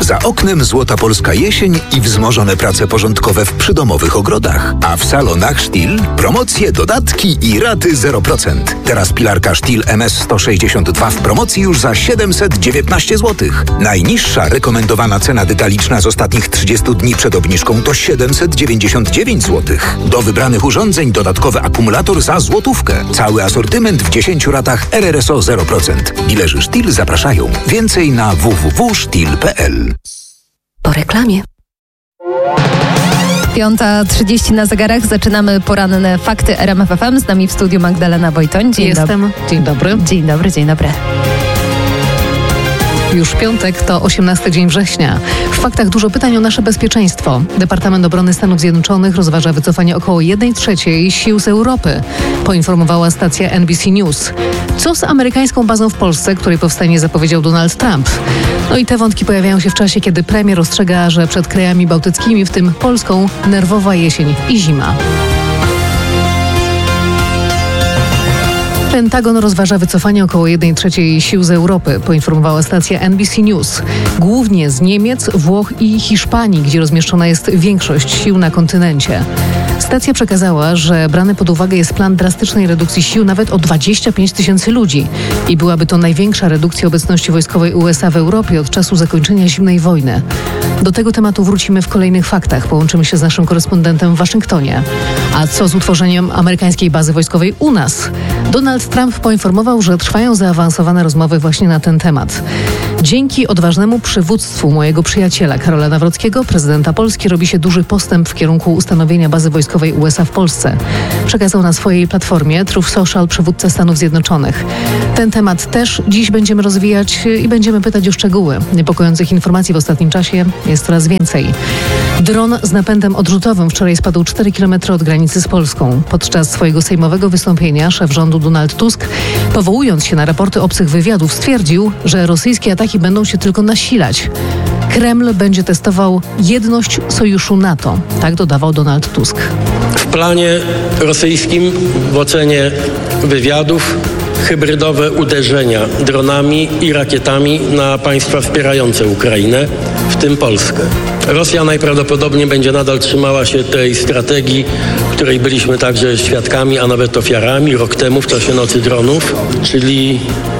Za oknem złota polska jesień i wzmożone prace porządkowe w przydomowych ogrodach. A w salonach Stihl promocje, dodatki i raty 0%. Teraz pilarka Stihl MS162 w promocji już za 719 zł. Najniższa rekomendowana cena detaliczna z ostatnich 30 dni przed obniżką to 799 zł. Do wybranych urządzeń dodatkowy akumulator za złotówkę. Cały asortyment w 10 ratach RRSO 0%. Dilerzy Stihl zapraszają. Więcej na www.stihl.pl. Po reklamie. 5:30 na zegarach. Zaczynamy poranne fakty RMF FM. Z nami w studiu Magdalena Wojtoń. Dzień dobry. Dzień dobry. Już piątek to 18 dzień września. W faktach dużo pytań o nasze bezpieczeństwo. Departament Obrony Stanów Zjednoczonych rozważa wycofanie około 1/3 sił z Europy, poinformowała stacja NBC News. Co z amerykańską bazą w Polsce, której powstanie zapowiedział Donald Trump? No i te wątki pojawiają się w czasie, kiedy premier ostrzega, że przed krajami bałtyckimi, w tym Polską, nerwowa jesień i zima. Pentagon rozważa wycofanie około 1/3 sił z Europy, poinformowała stacja NBC News. Głównie z Niemiec, Włoch i Hiszpanii, gdzie rozmieszczona jest większość sił na kontynencie. Stacja przekazała, że brany pod uwagę jest plan drastycznej redukcji sił nawet o 25 000 ludzi i byłaby to największa redukcja obecności wojskowej USA w Europie od czasu zakończenia zimnej wojny. Do tego tematu wrócimy w kolejnych faktach. Połączymy się z naszym korespondentem w Waszyngtonie. A co z utworzeniem amerykańskiej bazy wojskowej u nas? Donald Trump poinformował, że trwają zaawansowane rozmowy właśnie na ten temat. Dzięki odważnemu przywództwu mojego przyjaciela Karola Nawrockiego, prezydenta Polski, robi się duży postęp w kierunku ustanowienia bazy wojskowej USA w Polsce. Przekazał na swojej platformie Truth Social przywódca Stanów Zjednoczonych. Ten temat też dziś będziemy rozwijać i będziemy pytać o szczegóły. Niepokojących informacji w ostatnim czasie jest coraz więcej. Dron z napędem odrzutowym wczoraj spadł 4 km od granicy z Polską. Podczas swojego sejmowego wystąpienia szef rządu Donald Tusk, powołując się na raporty obcych wywiadów, stwierdził, że rosyjskie ataki będą się tylko nasilać. Kreml będzie testował jedność sojuszu NATO. Tak dodawał Donald Tusk. W planie rosyjskim w ocenie wywiadów hybrydowe uderzenia dronami i rakietami na państwa wspierające Ukrainę, w tym Polskę. Rosja najprawdopodobniej będzie nadal trzymała się tej strategii, której byliśmy także świadkami, a nawet ofiarami rok temu w czasie Nocy Dronów, czyli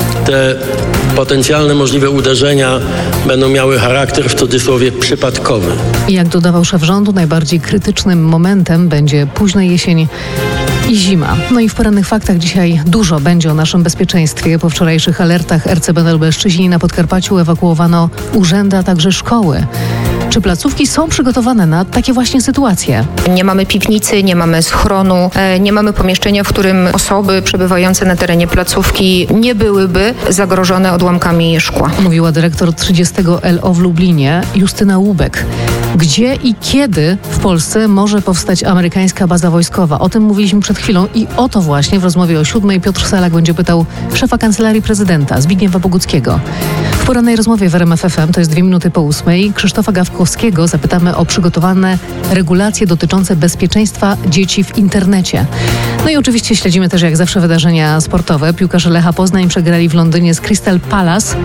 te potencjalne możliwe uderzenia będą miały charakter, w cudzysłowie, przypadkowy. Jak dodawał szef rządu, najbardziej krytycznym momentem będzie późna jesień i zima. No i w porannych faktach dzisiaj dużo będzie o naszym bezpieczeństwie. Po wczorajszych alertach RCB na Lubelszczyźnie i na Podkarpaciu ewakuowano urzędy, a także szkoły. Czy placówki są przygotowane na takie właśnie sytuacje? Nie mamy piwnicy, nie mamy schronu, nie mamy pomieszczenia, w którym osoby przebywające na terenie placówki nie byłyby zagrożone odłamkami szkła. Mówiła dyrektor 30 LO w Lublinie Justyna Łubek. Gdzie i kiedy w Polsce może powstać amerykańska baza wojskowa? O tym mówiliśmy przed chwilą i o to właśnie w rozmowie o 7:00 Piotr Salak będzie pytał szefa Kancelarii Prezydenta Zbigniewa Boguckiego. W porannej rozmowie w RMF FM, to jest 2 minuty po 8:00, Krzysztofa Gawkowskiego zapytamy o przygotowane regulacje dotyczące bezpieczeństwa dzieci w internecie. No i oczywiście śledzimy też jak zawsze wydarzenia sportowe. Piłkarze Lecha Poznań przegrali w Londynie z Crystal Palace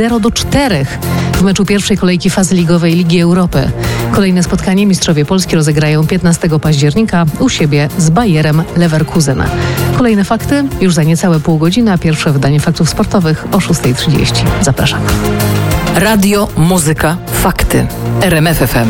0-4 w meczu pierwszej kolejki fazy ligowej Ligi Europy. Kolejne spotkanie mistrzowie Polski rozegrają 15 października u siebie z Bayerem Leverkusen. Kolejne fakty już za niecałe pół godziny, a pierwsze wydanie faktów sportowych o 6:30. Zapraszam. Radio, muzyka, fakty. RMF FM.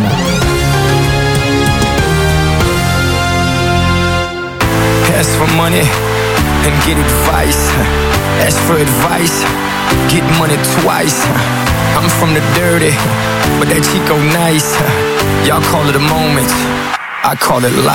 Ask for money and get advice. Ask for advice, get money twice. I'm from the dirty, but that Chico nice. Y'all call it a moment, I call it life.